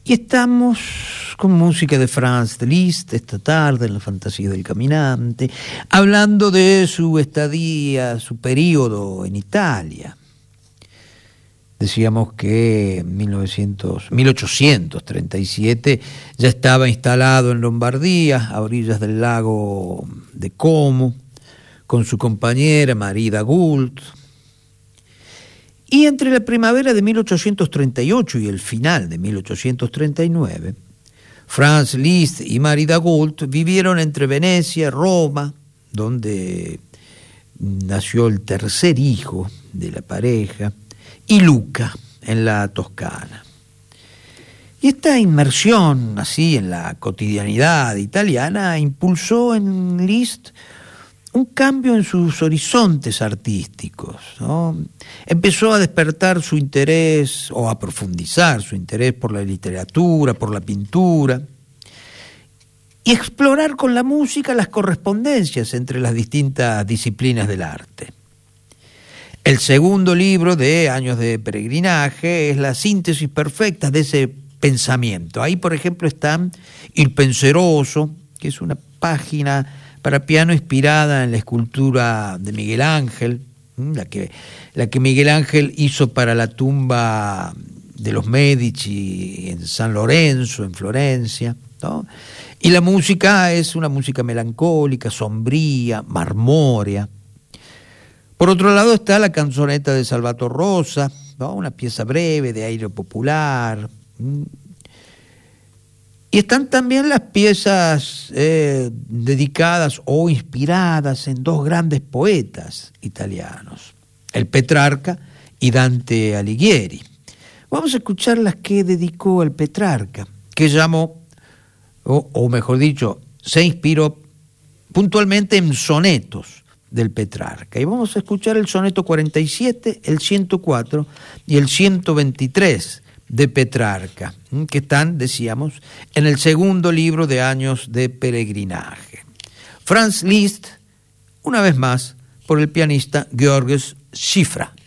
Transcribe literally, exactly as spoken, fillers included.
Y estamos con música de Franz Liszt esta tarde en La Fantasía del Caminante, hablando de su estadía, su periodo en Italia. Decíamos que en mil ochocientos treinta y siete ya estaba instalado en Lombardía, a orillas del lago de Como, con su compañera Marida Gould. Y entre la primavera de mil ochocientos treinta y ocho y el final de mil ochocientos treinta y nueve, Franz Liszt y Marida Gould vivieron entre Venecia, Roma, donde nació el tercer hijo de la pareja, y Lucca, en la Toscana. Y esta inmersión así en la cotidianidad italiana impulsó en Liszt un cambio en sus horizontes artísticos, ¿no? Empezó a despertar su interés, o a profundizar su interés por la literatura, por la pintura, y explorar con la música las correspondencias entre las distintas disciplinas del arte. El segundo libro de Años de Peregrinaje es la síntesis perfecta de ese pensamiento. Ahí, por ejemplo, está Il Penseroso, que es una página para piano inspirada en la escultura de Miguel Ángel, la que, la que Miguel Ángel hizo para la tumba de los Medici en San Lorenzo, en Florencia, ¿no? Y la música es una música melancólica, sombría, marmórea. Por otro lado está la canzoneta de Salvator Rosa, ¿no? Una pieza breve de aire popular. Y están también las piezas eh, dedicadas o inspiradas en dos grandes poetas italianos, el Petrarca y Dante Alighieri. Vamos a escuchar las que dedicó el Petrarca, que llamó, o, o mejor dicho, se inspiró puntualmente en sonetos del Petrarca. Y vamos a escuchar el soneto cuarenta y siete, el ciento cuatro y el ciento veintitrés de Petrarca, que están, decíamos, en el segundo libro de Años de Peregrinaje. Franz Liszt, una vez más, por el pianista Georges Schifra.